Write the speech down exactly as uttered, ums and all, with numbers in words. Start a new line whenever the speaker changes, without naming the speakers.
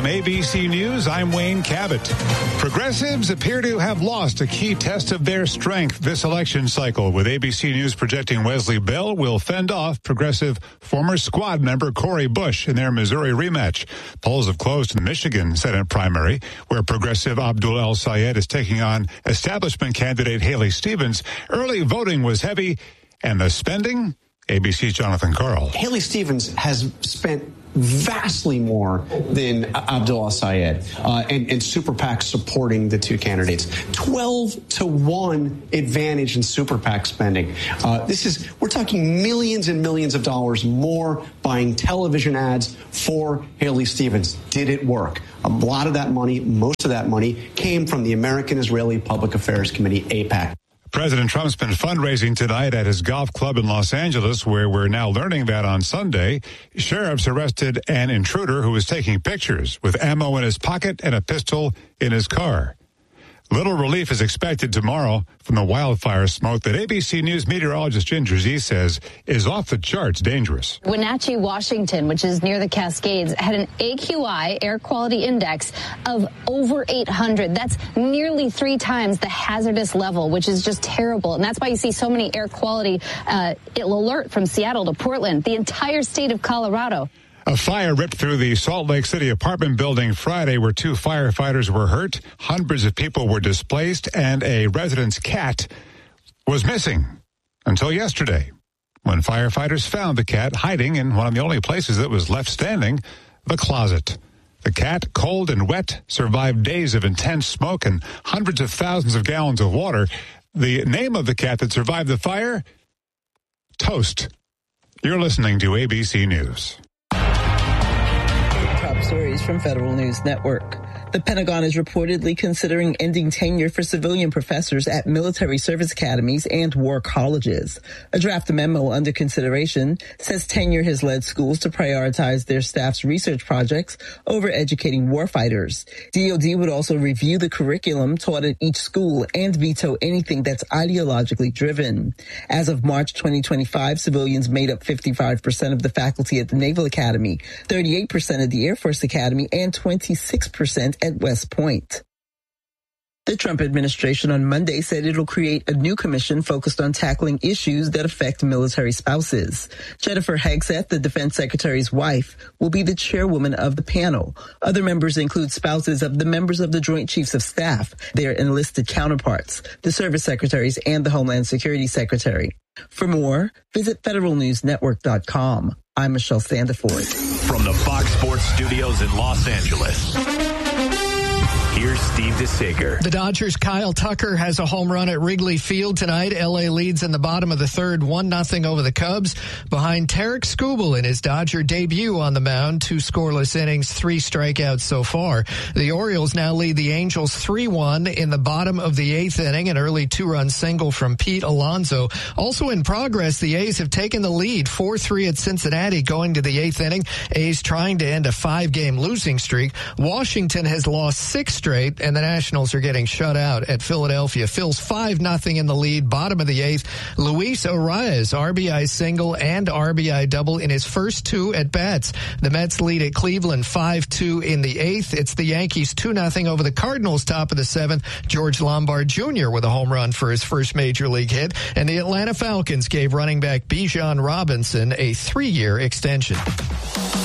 From A B C News, I'm Wayne Cabot. Progressives appear to have lost a key test of their strength this election cycle, with A B C News projecting Wesley Bell will fend off progressive former squad member Cori Bush in their Missouri rematch. Polls have closed in the Michigan Senate primary, where progressive Abdul El-Sayed is taking on establishment candidate Haley Stevens. Early voting was heavy, and the spending? A B C's Jonathan Carl.
Haley Stevens has spent vastly more than Abdul El-Sayed uh, and, and super PACs supporting the two candidates. twelve to one advantage in super PAC spending. Uh, this is, we're talking millions and millions of dollars more buying television ads for Haley Stevens. Did it work? A lot of that money, most of that money, came from the American Israeli Public Affairs Committee, AIPAC.
President Trump's been fundraising tonight at his golf club in Los Angeles, where we're now learning that on Sunday, sheriffs arrested an intruder who was taking pictures with ammo in his pocket and a pistol in his car. Little relief is expected tomorrow from the wildfire smoke that A B C News meteorologist Ginger Zee says is off the charts dangerous.
Wenatchee, Washington, which is near the Cascades, had an A Q I, air quality index, of over eight hundred. That's nearly three times the hazardous level, which is just terrible. And that's why you see so many air quality uh, alert from Seattle to Portland, the entire state of Colorado.
A fire ripped through the Salt Lake City apartment building Friday, where two firefighters were hurt, hundreds of people were displaced, and a resident's cat was missing until yesterday, when firefighters found the cat hiding in one of the only places that was left standing, the closet. The cat, cold and wet, survived days of intense smoke and hundreds of thousands of gallons of water. The name of the cat that survived the fire? Toast. You're listening to A B C News.
Top stories from Federal News Network. The Pentagon is reportedly considering ending tenure for civilian professors at military service academies and war colleges. A draft memo under consideration says tenure has led schools to prioritize their staff's research projects over educating warfighters. D O D would also review the curriculum taught at each school and veto anything that's ideologically driven. As of March twenty twenty-five, civilians made up fifty-five percent of the faculty at the Naval Academy, thirty-eight percent at the Air Force Academy, and twenty-six percent at West Point. The Trump administration on Monday said it'll create a new commission focused on tackling issues that affect military spouses. Jennifer Hegseth, the defense secretary's wife, will be the chairwoman of the panel. Other members include spouses of the members of the Joint Chiefs of Staff, their enlisted counterparts, the service secretaries, and the Homeland Security Secretary. For more, visit federal news network dot com. I'm Michelle Sandiford.
From the Fox Sports Studios in Los Angeles, here's Steve DeSager.
The Dodgers' Kyle Tucker has a home run at Wrigley Field tonight. L A leads in the bottom of the third, one nothing over the Cubs, behind Tarek Skubal in his Dodger debut on the mound. Two scoreless innings, three strikeouts so far. The Orioles now lead the Angels three one in the bottom of the eighth inning. An early two-run single from Pete Alonso. Also in progress, the A's have taken the lead four three at Cincinnati going to the eighth inning. A's trying to end a five-game losing streak. Washington has lost six straight, and the Nationals are getting shut out at Philadelphia. Phil's five nothing in the lead, bottom of the eighth. Luis Arias, R B I single and R B I double in his first two at-bats. The Mets lead at Cleveland five two in the eighth. It's the Yankees two nothing over the Cardinals, top of the seventh. George Lombard Junior with a home run for his first major league hit. And the Atlanta Falcons gave running back Bijan Robinson a three-year extension.